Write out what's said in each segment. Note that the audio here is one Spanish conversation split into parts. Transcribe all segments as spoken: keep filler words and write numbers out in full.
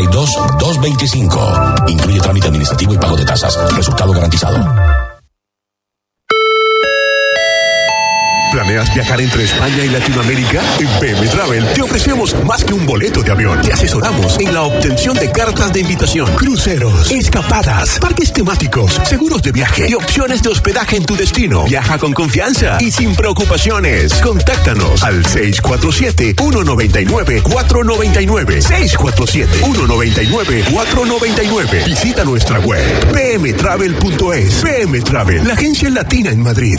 y dos, doscientos veinticinco. Incluye trámite administrativo y pago de tasas. Resultado garantizado. ¿Planeas viajar entre España y Latinoamérica? En P M Travel te ofrecemos más que un boleto de avión. Te asesoramos en la obtención de cartas de invitación, cruceros, escapadas, parques temáticos, seguros de viaje y opciones de hospedaje en tu destino. Viaja con confianza y sin preocupaciones. Contáctanos al seis cuatro siete, uno nueve nueve, cuatro nueve nueve. seis cuatro siete, uno nueve nueve, cuatro nueve nueve. Visita nuestra web p m travel punto es. P M Travel, la agencia latina en Madrid.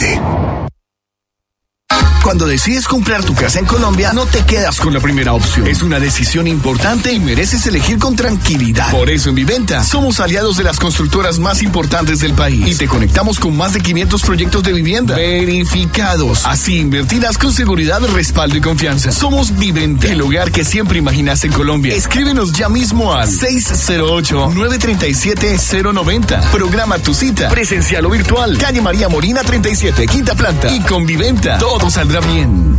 Cuando decides comprar tu casa en Colombia, no te quedas con la primera opción. Es una decisión importante y mereces elegir con tranquilidad. Por eso en Viventa somos aliados de las constructoras más importantes del país y te conectamos con más de quinientos proyectos de vivienda verificados. Así invertirás con seguridad, respaldo y confianza. Somos Viventa, el hogar que siempre imaginaste en Colombia. Escríbenos ya mismo al seis cero ocho, nueve tres siete, cero nueve cero. Programa tu cita, presencial o virtual. Calle María Molina treinta y siete, quinta planta. Y con Viventa todo saldrá bien.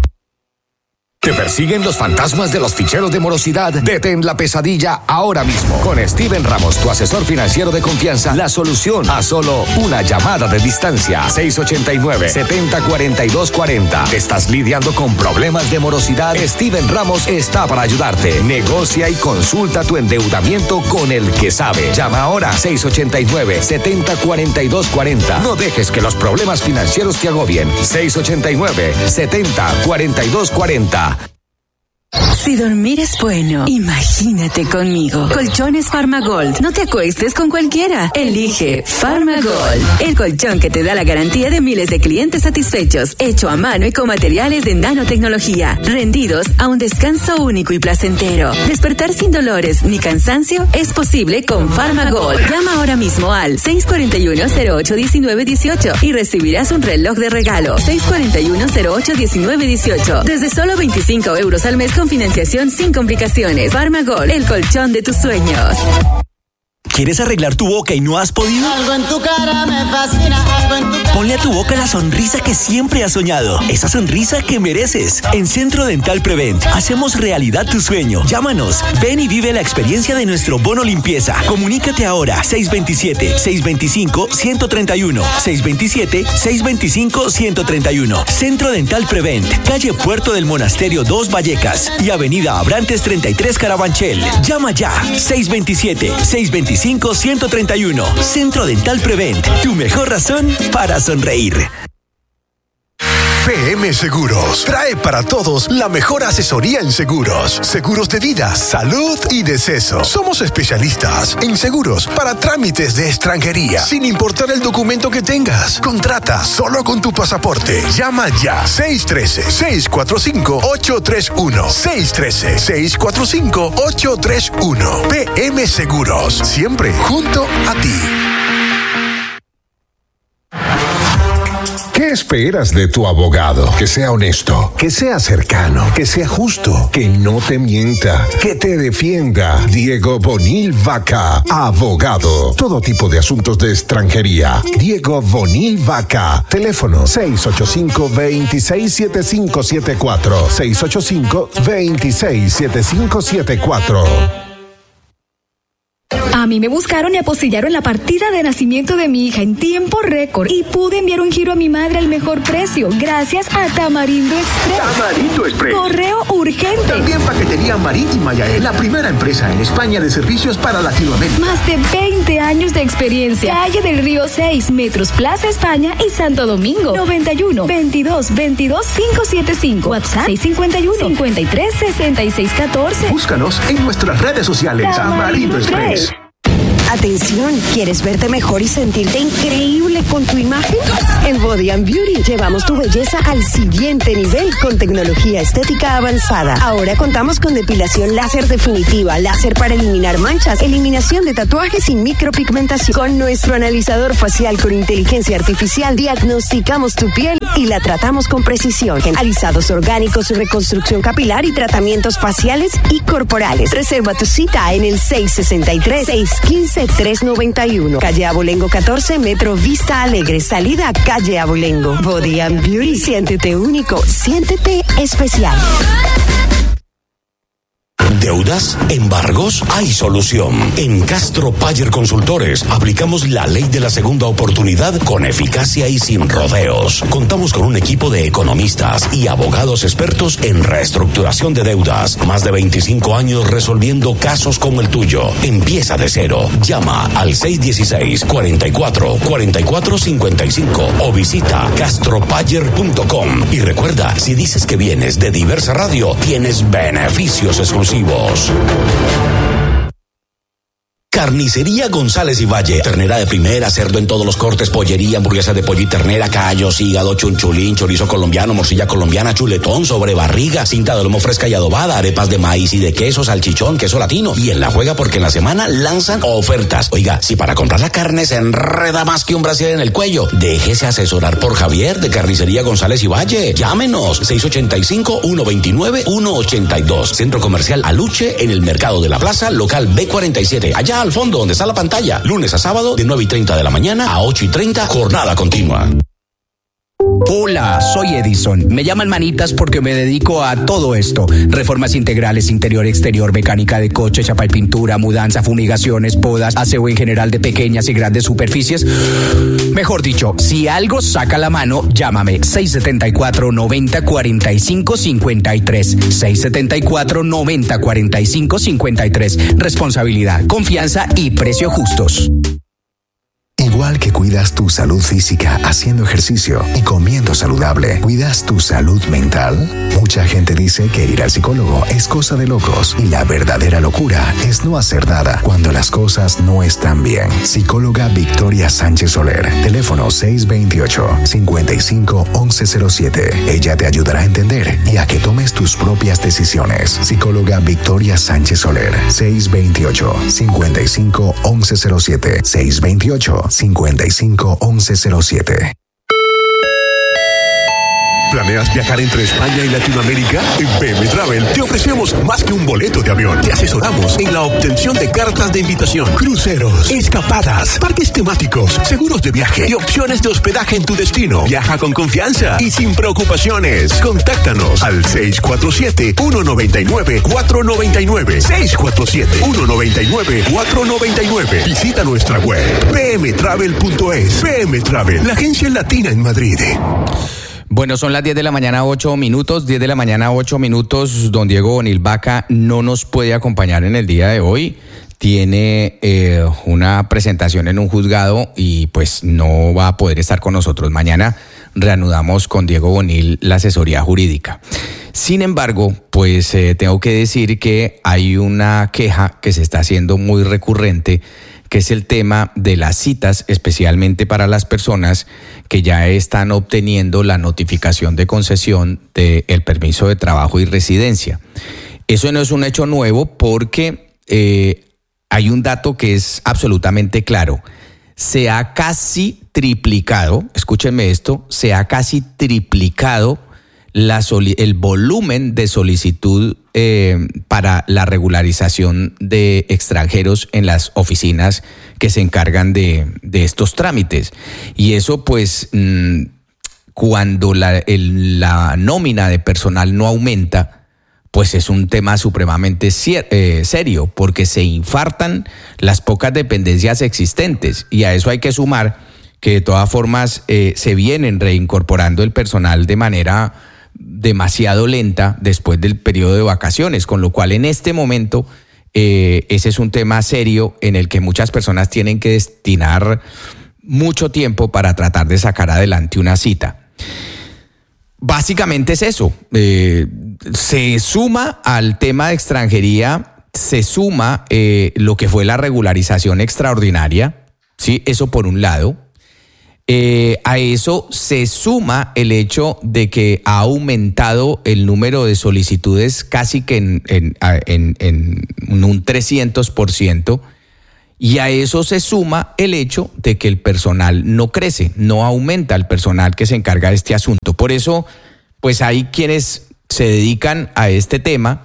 ¿Te persiguen los fantasmas de los ficheros de morosidad? Detén la pesadilla ahora mismo. Con Steven Ramos, tu asesor financiero de confianza, la solución a solo una llamada de distancia. seis ocho nueve, siete cero cuatro dos cuatro cero. ¿Estás lidiando con problemas de morosidad? Steven Ramos está para ayudarte. Negocia y consulta tu endeudamiento con el que sabe. Llama ahora seis ocho nueve, siete cero cuatro dos cuatro cero. No dejes que los problemas financieros te agobien. seis ocho nueve, siete cero cuatro dos cuatro cero. Si dormir es bueno, imagínate conmigo. Colchones Farmagold. No te acuestes con cualquiera. Elige Farmagold, el colchón que te da la garantía de miles de clientes satisfechos, hecho a mano y con materiales de nanotecnología, rendidos a un descanso único y placentero. Despertar sin dolores ni cansancio es posible con Farmagold. Llama ahora mismo al seis cuatro uno, cero ocho uno nueve uno ocho y recibirás un reloj de regalo. seis cuatro uno, cero ocho uno nueve uno ocho. Desde solo veinticinco euros al mes con financiación sin complicaciones. Farmagol, el colchón de tus sueños. ¿Quieres arreglar tu boca y no has podido? Algo en tu cara me fascina, algo en tu cara. Ponle a tu boca la sonrisa que siempre has soñado. Esa sonrisa que mereces. En Centro Dental Prevent hacemos realidad tu sueño. Llámanos. Ven y vive la experiencia de nuestro bono limpieza. Comunícate ahora. seis dos siete, seis dos cinco, uno tres uno. seis dos siete, seis dos cinco, uno tres uno. Centro Dental Prevent. Calle Puerto del Monasterio dos Vallecas y Avenida Abrantes treinta y tres Carabanchel. Llama ya. seis dos siete, seis dos cinco, uno tres uno. Centro Dental Prevent, tu mejor razón para sonreír. P M Seguros trae para todos la mejor asesoría en seguros. Seguros de vida, salud y deceso. Somos especialistas en seguros para trámites de extranjería, sin importar el documento que tengas. Contrata solo con tu pasaporte. Llama ya. seis uno tres, seis cuatro cinco, ocho tres uno. seis uno tres, seis cuatro cinco, ocho tres uno. P M Seguros, siempre junto a ti. ¿Qué esperas de tu abogado? Que sea honesto, que sea cercano, que sea justo, que no te mienta, que te defienda. Diego Bonil Vaca, abogado. Todo tipo de asuntos de extranjería. Diego Bonil Vaca. Teléfono seis ocho cinco, dos seis siete cinco siete cuatro. seis ocho cinco, dos seis siete cinco siete cuatro. A mí me buscaron y apostillaron la partida de nacimiento de mi hija en tiempo récord y pude enviar un giro a mi madre al mejor precio gracias a Tamarindo Express. Tamarindo Express. Correo urgente. También paquetería marítima Yael, la primera empresa en España de servicios para Latinoamérica. Más de veinte años de experiencia. Calle del Río seis, Metros Plaza España y Santo Domingo. noventa y uno, veintidós, veintidós, quinientos setenta y cinco. WhatsApp seis cinco uno, cincuenta y tres, sesenta y seis catorce. Búscanos en nuestras redes sociales. Tamarindo Express. Atención, ¿quieres verte mejor y sentirte increíble con tu imagen? En Body and Beauty llevamos tu belleza al siguiente nivel con tecnología estética avanzada. Ahora contamos con depilación láser definitiva, láser para eliminar manchas, eliminación de tatuajes y micropigmentación. Con nuestro analizador facial con inteligencia artificial diagnosticamos tu piel y la tratamos con precisión. Alisados orgánicos, reconstrucción capilar y tratamientos faciales y corporales. Reserva tu cita en el seis seis tres, seis uno cinco, tres nueve uno. Calle Abolengo catorce, Metro Vista Alegre. Salida Calle Abolengo. Body and Beauty. Siéntete único. Siéntete especial. ¿Deudas? ¿Embargos? Hay solución. En Castro Payer Consultores aplicamos la ley de la segunda oportunidad con eficacia y sin rodeos. Contamos con un equipo de economistas y abogados expertos en reestructuración de deudas. Más de veinticinco años resolviendo casos como el tuyo. Empieza de cero. Llama al seis uno seis, cuatro cuatro, cuatro cuatro cinco cinco o visita castropayer punto com. Y recuerda, si dices que vienes de Diversa Radio, tienes beneficios exclusivos. Carnicería González y Valle. Ternera de primera, cerdo en todos los cortes, pollería, hamburguesa de pollo y ternera, callos, hígado, chunchulín, chorizo colombiano, morcilla colombiana, chuletón, sobrebarriga, cinta de lomo fresca y adobada, arepas de maíz y de queso, salchichón, queso latino. Y en la juega porque en la semana lanzan ofertas. Oiga, si para comprar la carne se enreda más que un brasier en el cuello, déjese asesorar por Javier de Carnicería González y Valle. Llámenos seis ocho cinco, uno dos nueve, uno ocho dos. Centro Comercial Aluche en el Mercado de la Plaza, local B cuarenta y siete. Allá al fondo donde está la pantalla, lunes a sábado de nueve y treinta de la mañana a ocho y treinta, jornada continua. Hola, soy Edison. Me llaman Manitas porque me dedico a todo esto. Reformas integrales, interior, exterior, mecánica de coche, chapa y pintura, mudanza, fumigaciones, podas, aseo en general de pequeñas y grandes superficies. Mejor dicho, si algo saca la mano, llámame seis siete cuatro, noventa, cuarenta y cinco, cincuenta y tres. seis siete cuatro, noventa, cuarenta y cinco, cincuenta y tres. Responsabilidad, confianza y precio justos. Igual que cuidas tu salud física haciendo ejercicio y comiendo saludable, ¿cuidas tu salud mental? Mucha gente dice que ir al psicólogo es cosa de locos y la verdadera locura es no hacer nada cuando las cosas no están bien. Psicóloga Victoria Sánchez Soler, teléfono seis dos ocho, cinco cinco, once cero siete. Ella te ayudará a entender y a que tomes tus propias decisiones. Psicóloga Victoria Sánchez Soler, seis dos ocho, cinco cinco, once cero siete, seis dos ocho, cincuenta y cinco, once cero siete. ¿Planeas viajar entre España y Latinoamérica? En P M Travel te ofrecemos más que un boleto de avión. Te asesoramos en la obtención de cartas de invitación, cruceros, escapadas, parques temáticos, seguros de viaje y opciones de hospedaje en tu destino. Viaja con confianza y sin preocupaciones. Contáctanos al seis cuatro siete, uno nueve nueve, cuatro nueve nueve. seis cuatro siete, uno nueve nueve, cuatro nueve nueve. Visita nuestra web p m travel punto es. P M Travel, la agencia latina en Madrid. Bueno, son las diez de la mañana, ocho minutos, diez de la mañana, ocho minutos. Don Diego Bonil Vaca no nos puede acompañar en el día de hoy. Tiene eh, una presentación en un juzgado y pues no va a poder estar con nosotros. Mañana reanudamos con Diego Bonil la asesoría jurídica. Sin embargo, pues eh, tengo que decir que hay una queja que se está haciendo muy recurrente, que es el tema de las citas, especialmente para las personas que ya están obteniendo la notificación de concesión del permiso de trabajo y residencia. Eso no es un hecho nuevo porque eh, hay un dato que es absolutamente claro. Se ha casi triplicado, escúchenme esto, se ha casi triplicado la soli- el volumen de solicitud eh, para la regularización de extranjeros en las oficinas que se encargan de, de estos trámites. Y eso pues mmm, cuando la, el, la nómina de personal no aumenta, pues es un tema supremamente cier- eh, serio, porque se infartan las pocas dependencias existentes. Y a eso hay que sumar que de todas formas eh, se vienen reincorporando el personal de manera demasiado lenta después del periodo de vacaciones, con lo cual en este momento eh, ese es un tema serio en el que muchas personas tienen que destinar mucho tiempo para tratar de sacar adelante una cita. Básicamente es eso, eh, se suma al tema de extranjería, se suma eh, lo que fue la regularización extraordinaria, ¿sí? Eso por un lado. Eh, a eso se suma el hecho de que ha aumentado el número de solicitudes casi que en, en, en, en un trescientos por ciento, y a eso se suma el hecho de que el personal no crece, no aumenta el personal que se encarga de este asunto. Por eso, pues hay quienes se dedican a este tema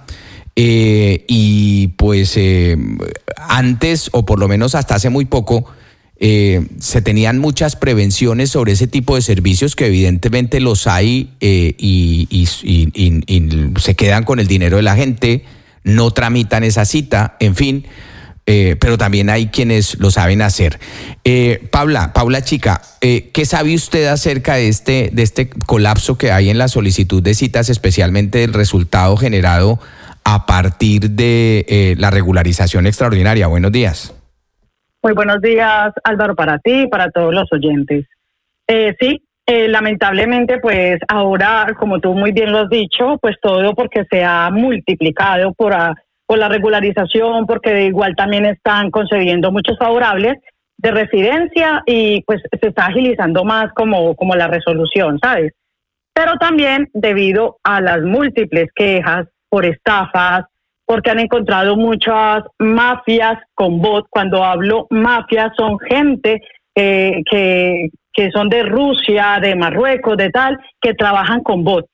eh, y pues eh, antes, o por lo menos hasta hace muy poco, Eh, se tenían muchas prevenciones sobre ese tipo de servicios, que evidentemente los hay eh, y, y, y, y, y se quedan con el dinero de la gente, no tramitan esa cita, en fin, eh, pero también hay quienes lo saben hacer. Eh, Paula, Paula Chica, eh, ¿qué sabe usted acerca de este, de este colapso que hay en la solicitud de citas, especialmente el resultado generado a partir de eh, la regularización extraordinaria? Buenos días. Muy buenos días, Álvaro, para ti y para todos los oyentes. Eh, sí, eh, lamentablemente, pues ahora, como tú muy bien lo has dicho, pues todo porque se ha multiplicado por, a, por la regularización, porque de igual también están concediendo muchos favorables de residencia y pues se está agilizando más como, como la resolución, ¿sabes? Pero también debido a las múltiples quejas por estafas, porque han encontrado muchas mafias con bot. Cuando hablo mafias, son gente eh, que, que son de Rusia, de Marruecos, de tal, que trabajan con bot.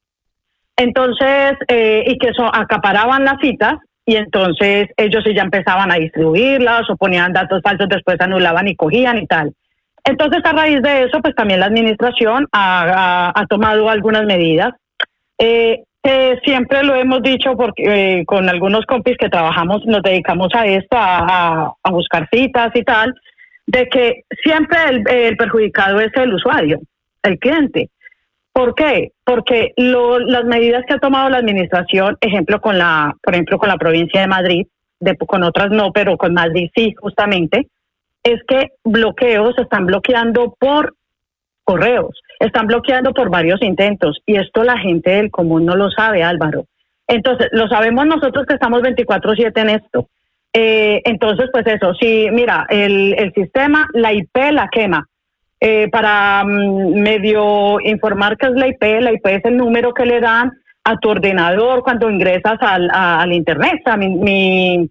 Entonces, eh, y que son, acaparaban las citas, y entonces ellos sí ya empezaban a distribuirlas, o ponían datos falsos, después anulaban y cogían y tal. Entonces, a raíz de eso, pues también la administración ha, ha, ha tomado algunas medidas. Eh, Eh, siempre lo hemos dicho porque eh, con algunos compis que trabajamos, nos dedicamos a esto, a, a, a buscar citas y tal, de que siempre el, el perjudicado es el usuario, el cliente. ¿Por qué? Porque lo, las medidas que ha tomado la administración, ejemplo con la, por ejemplo con la provincia de Madrid, de, con otras no, pero con Madrid sí, justamente, es que bloqueos se están bloqueando por correos, están bloqueando por varios intentos, y esto la gente del común no lo sabe, Álvaro. Entonces, lo sabemos nosotros que estamos veinticuatro siete en esto. Eh, entonces, pues eso, sí, mira, el, el sistema, la I P la quema. Eh, para um, medio informar qué es la I P, la I P es el número que le dan a tu ordenador cuando ingresas al, a, al internet. O sea, mi, mi,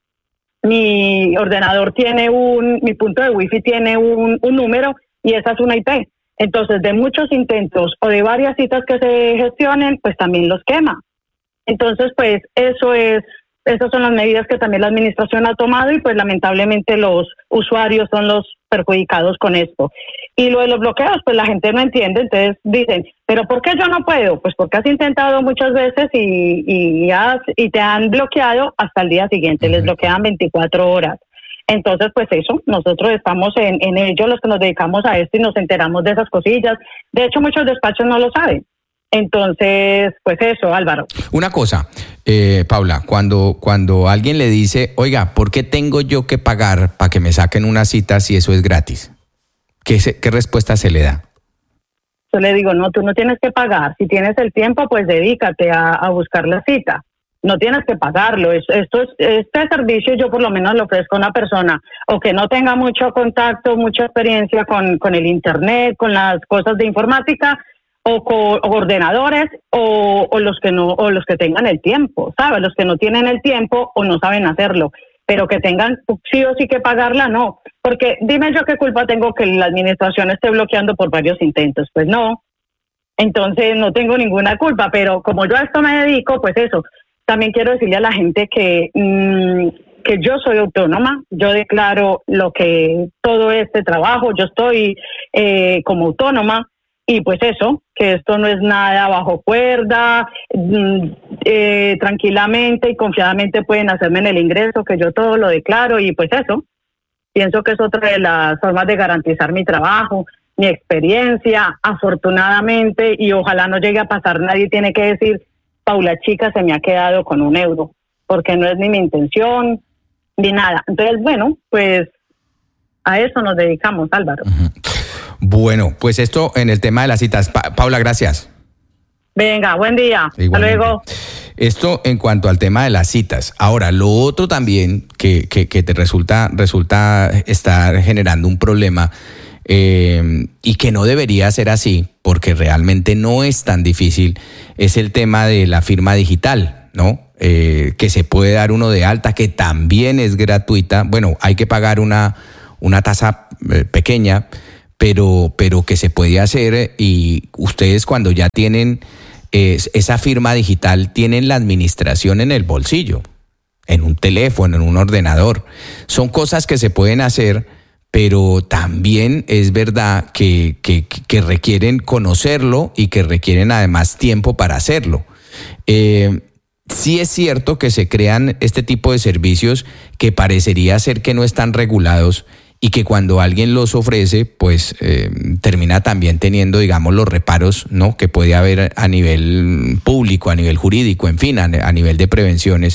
mi ordenador tiene un, mi punto de wifi tiene un, un número, y esa es una I P. Entonces, de muchos intentos o de varias citas que se gestionen, pues también los quema. Entonces, pues eso es, esas son las medidas que también la administración ha tomado, y pues lamentablemente los usuarios son los perjudicados con esto. Y lo de los bloqueos, pues la gente no entiende, entonces dicen, ¿pero por qué yo no puedo? Pues porque has intentado muchas veces y, y, has, y te han bloqueado hasta el día siguiente, les bloquean veinticuatro horas. Entonces, pues eso, nosotros estamos en, en ello, los que nos dedicamos a esto, y nos enteramos de esas cosillas. De hecho, muchos despachos no lo saben. Entonces, pues eso, Álvaro. Una cosa, eh, Paula, cuando, cuando alguien le dice, oiga, ¿por qué tengo yo que pagar para que me saquen una cita si eso es gratis? ¿Qué, se, qué respuesta se le da? Yo le digo, no, tú no tienes que pagar. Si tienes el tiempo, pues dedícate a, a buscar la cita. No tienes que pagarlo. Esto es, este servicio yo por lo menos lo ofrezco a una persona o que no tenga mucho contacto, mucha experiencia con, con el internet, con las cosas de informática, o con o ordenadores, o, o los que no, o los que tengan el tiempo, ¿sabes? Los que no tienen el tiempo o no saben hacerlo, pero que tengan sí o sí que pagarla, no. Porque dime yo qué culpa tengo que la administración esté bloqueando por varios intentos. Pues no. Entonces no tengo ninguna culpa, pero como yo a esto me dedico, pues eso. También quiero decirle a la gente que, mmm, que yo soy autónoma, yo declaro lo que todo este trabajo, yo estoy eh, como autónoma, y pues eso, que esto no es nada bajo cuerda, mmm, eh, tranquilamente y confiadamente pueden hacerme en el ingreso, que yo todo lo declaro, y pues eso, pienso que es otra de las formas de garantizar mi trabajo, mi experiencia, afortunadamente, y ojalá no llegue a pasar, nadie tiene que decir, Paula Chica se me ha quedado con un euro, porque no es ni mi intención, ni nada. Entonces, bueno, pues a eso nos dedicamos, Álvaro. Uh-huh. Bueno, pues esto en el tema de las citas. Pa- Paula, gracias. Venga, buen día. Igualmente. Hasta luego. Esto en cuanto al tema de las citas. Ahora, lo otro también que, que, que te resulta, resulta estar generando un problema, Eh, y que no debería ser así, porque realmente no es tan difícil, es el tema de la firma digital, ¿no? Eh, que se puede dar uno de alta, que también es gratuita. Bueno, hay que pagar una, una tasa eh, pequeña, pero, pero que se puede hacer, y ustedes cuando ya tienen eh, esa firma digital, tienen la administración en el bolsillo, en un teléfono, en un ordenador. Son cosas que se pueden hacer, pero también es verdad que, que, que requieren conocerlo y que requieren además tiempo para hacerlo. Eh, sí es cierto que se crean este tipo de servicios que parecería ser que no están regulados y que cuando alguien los ofrece, pues eh, termina también teniendo, digamos, los reparos, ¿no?, que puede haber a nivel público, a nivel jurídico, en fin, a, a nivel de prevenciones,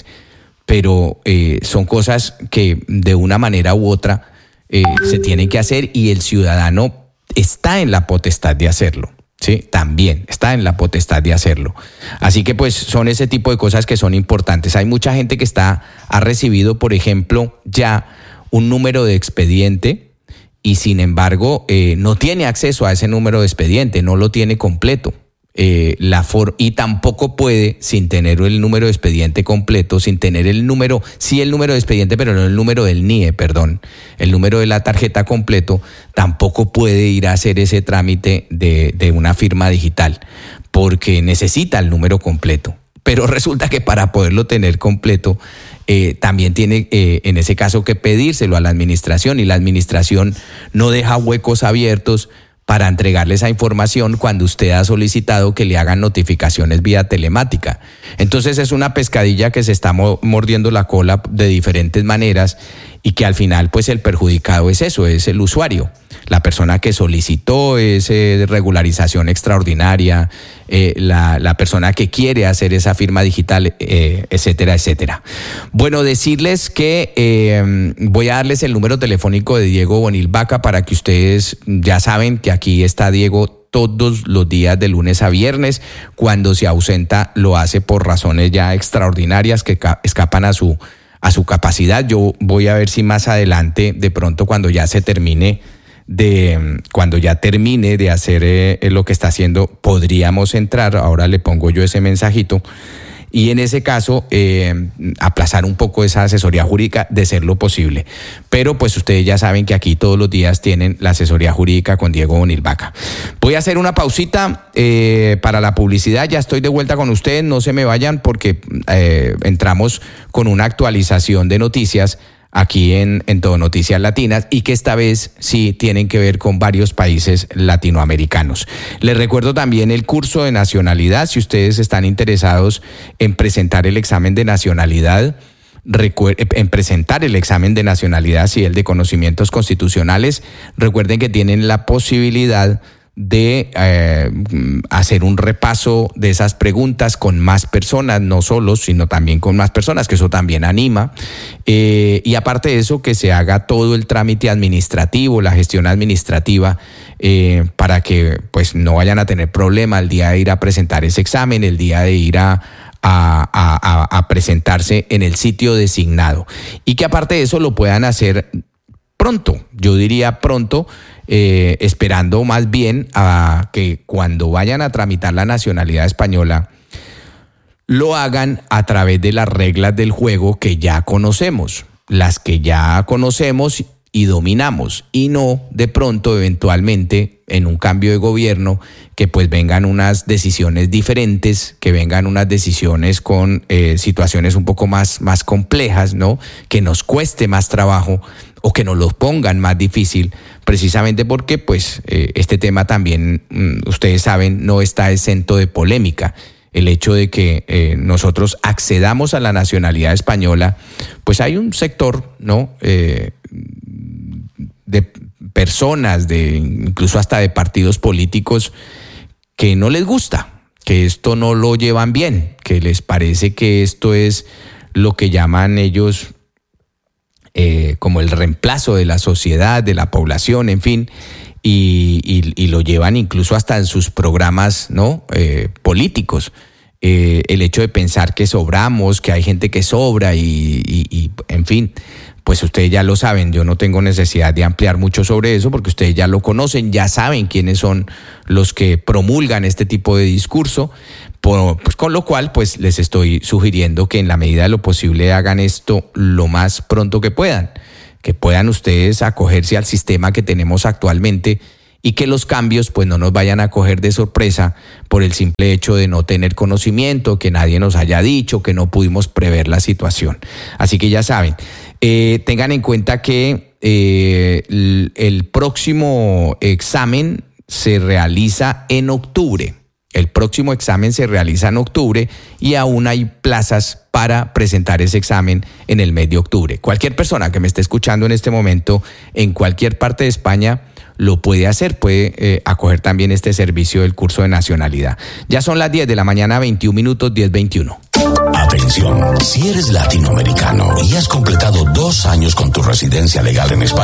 pero eh, son cosas que de una manera u otra eh, se tienen que hacer y el ciudadano está en la potestad de hacerlo. Sí, también está en la potestad de hacerlo. Así que pues son ese tipo de cosas que son importantes. Hay mucha gente que está, ha recibido, por ejemplo, ya un número de expediente y sin embargo eh, no tiene acceso a ese número de expediente, no lo tiene completo. Eh, la for y tampoco puede, sin tener el número de expediente completo, sin tener el número, sí el número de expediente, pero no el número del N I E, perdón, el número de la tarjeta completo, tampoco puede ir a hacer ese trámite de, de una firma digital, porque necesita el número completo. Pero resulta que para poderlo tener completo, eh, también tiene eh, en ese caso que pedírselo a la administración, y la administración no deja huecos abiertos para entregarle esa información cuando usted ha solicitado que le hagan notificaciones vía telemática. Entonces es una pescadilla que se está mordiendo la cola de diferentes maneras y que al final pues el perjudicado es eso, es el usuario, la persona que solicitó esa regularización extraordinaria, eh, la, la persona que quiere hacer esa firma digital, eh, etcétera, etcétera. Bueno, decirles que eh, voy a darles el número telefónico de Diego Bonil Vaca para que ustedes ya saben que aquí está Diego todos los días de lunes a viernes. Cuando se ausenta lo hace por razones ya extraordinarias que escapan a su a su capacidad. Yo voy a ver si más adelante, de pronto cuando ya se termine de, cuando ya termine de hacer eh, lo que está haciendo, podríamos entrar. Ahora le pongo yo ese mensajito. Y en ese caso, eh, aplazar un poco esa asesoría jurídica de ser lo posible. Pero pues ustedes ya saben que aquí todos los días tienen la asesoría jurídica con Diego Bonil Vaca. Voy a hacer una pausita eh, para la publicidad. Ya estoy de vuelta con ustedes. No se me vayan porque eh, entramos con una actualización de noticias aquí en, en Todo Noticias Latinas y que esta vez sí tienen que ver con varios países latinoamericanos. Les recuerdo también el curso de nacionalidad. Si ustedes están interesados en presentar el examen de nacionalidad, en presentar el examen de nacionalidad, sí, el de conocimientos constitucionales, recuerden que tienen la posibilidad de eh, hacer un repaso de esas preguntas con más personas, no solos, sino también con más personas, que eso también anima. Eh, y aparte de eso, que se haga todo el trámite administrativo, la gestión administrativa, eh, para que pues no vayan a tener problema el día de ir a presentar ese examen, el día de ir a A, a, a presentarse en el sitio designado. Y que aparte de eso lo puedan hacer pronto, yo diría pronto, eh, esperando más bien a que cuando vayan a tramitar la nacionalidad española, lo hagan a través de las reglas del juego que ya conocemos, las que ya conocemos y dominamos, y no de pronto eventualmente en un cambio de gobierno que pues vengan unas decisiones diferentes, que vengan unas decisiones con eh, situaciones un poco más, más complejas, ¿no? Que nos cueste más trabajo o que nos lo pongan más difícil, precisamente porque pues eh, este tema también, mm, ustedes saben, no está exento de polémica. El hecho de que eh, nosotros accedamos a la nacionalidad española, pues hay un sector, ¿no? Eh, de personas, de incluso hasta de partidos políticos que no les gusta, que esto no lo llevan bien, que les parece que esto es lo que llaman ellos eh, como el reemplazo de la sociedad, de la población, en fin, y, y, y lo llevan incluso hasta en sus programas, ¿no? eh, políticos. Eh, el hecho de pensar que sobramos, que hay gente que sobra y, y, y en fin, pues ustedes ya lo saben, yo no tengo necesidad de ampliar mucho sobre eso porque ustedes ya lo conocen, ya saben quiénes son los que promulgan este tipo de discurso, por, pues con lo cual pues les estoy sugiriendo que en la medida de lo posible hagan esto lo más pronto que puedan, que puedan ustedes acogerse al sistema que tenemos actualmente y que los cambios pues no nos vayan a coger de sorpresa por el simple hecho de no tener conocimiento, que nadie nos haya dicho, que no pudimos prever la situación. Así que ya saben, eh, tengan en cuenta que eh, el, el próximo examen se realiza en octubre. El próximo examen se realiza en octubre y aún hay plazas para presentar ese examen en el mes de octubre. Cualquier persona que me esté escuchando en este momento en cualquier parte de España lo puede hacer, puede eh, acoger también este servicio del curso de nacionalidad. Ya son las diez de la mañana, veintiún minutos, diez veintiuno. Atención, si eres latinoamericano y has completado dos años con tu residencia legal en España,